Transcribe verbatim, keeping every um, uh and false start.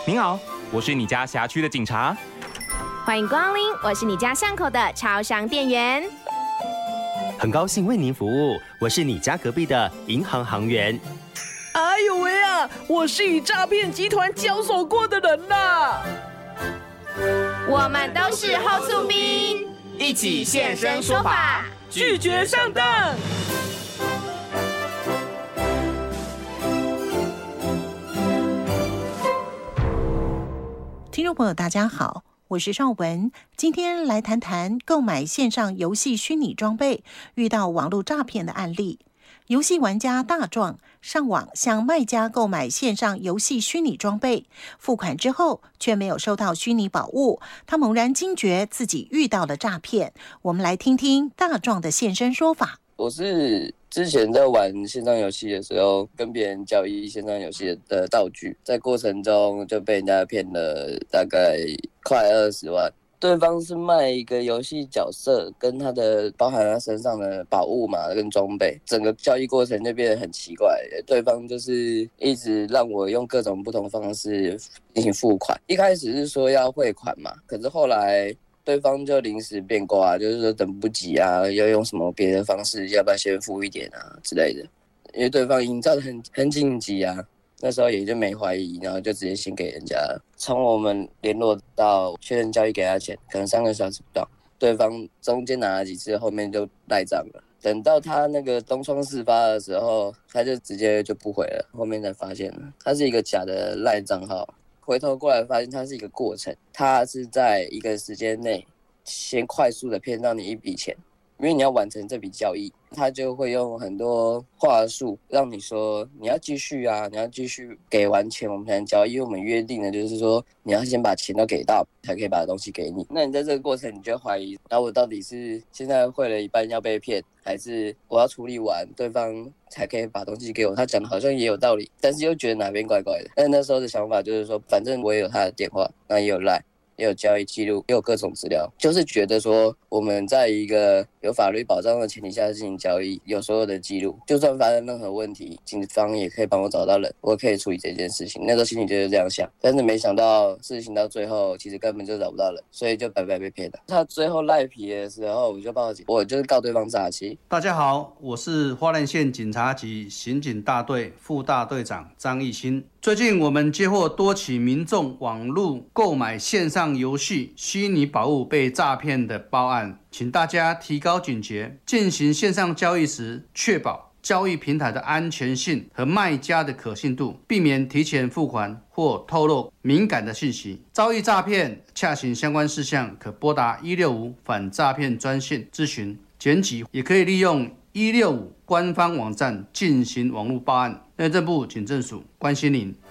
您好，我是你家辖区的警察。 欢迎光临，我是你家巷口的超商店员。 很高兴为您服务，我是你家隔壁的银行行员。 哎呦喂啊，我是与诈骗集团交手过的人啦。 我们都是后速兵， 一起现身说法， 拒绝上当。 听众朋友，大家好，我是邵文，今天来谈谈购买线上游戏虚拟装备遇到网络诈骗的案例。游戏玩家大壮上网向卖家购买线上游戏虚拟装备，付款之后却没有收到虚拟宝物，他猛然惊觉自己遇到了诈骗。我们来听听大壮的现身说法。 我是之前在玩线上游戏的时候，跟别人交易线上游戏的道具，在过程中就被人家骗了大概快二十万。对方是卖一个游戏角色，跟他的包含他身上的宝物嘛，跟装备，整个交易过程就变得很奇怪。对方就是一直让我用各种不同方式进行付款。一开始是说要汇款嘛，可是后来对方就临时变卦，就是说等不及啊，要用什么别的方式，要不要先付一点啊之类的。因为对方营造的很很紧急啊。那时候也就没怀疑，然后就直接先给人家了。从我们联络到确认交易给他钱，可能三个小时不到。对方中间拿了几次，后面就赖账了。等到他那个东窗事发的时候，他就直接就不回了。后面才发现了，他是一个假的赖账号。回头过来发现，它是一个过程，他是在一个时间内先快速的骗到你一笔钱。因为你要完成这笔交易，他就会用很多话术让你说你要继续啊，你要继续给完钱我们才能交易。因为我们约定的就是说你要先把钱都给到，才可以把东西给你。那你在这个过程，你就会怀疑，那我到底是现在汇了一半要被骗，还是我要处理完对方才可以把东西给我？他讲的好像也有道理，但是又觉得哪边怪怪的。但那时候的想法就是说，反正我也有他的电话，那也有 LINE。也有交易记录，也有各种资料，就是觉得说我们在一个有法律保障的前提下进行交易，有所有的记录，就算发生任何问题，警方也可以帮我找到人，我可以处理这件事情。那时候心里就是这样想，但是没想到事情到最后其实根本就找不到人，所以就白白被骗了。他最后赖皮的时候，我就报警，我就是告对方诈欺。 大家好，我是花莲县警察局刑警大队副大队长张义兴。最近我们接获多起民众网络购买线上游戏虚拟宝物被诈骗的报案，请大家提高警觉，进行线上交易时确保交易平台的安全性和卖家的可信度，避免提前付款或透露敏感的信息。遭遇诈骗，洽询相关事项可拨打一六五反诈骗专线咨询，检举也可以利用一六五官方网站进行网络报案。内政部警政署关心您。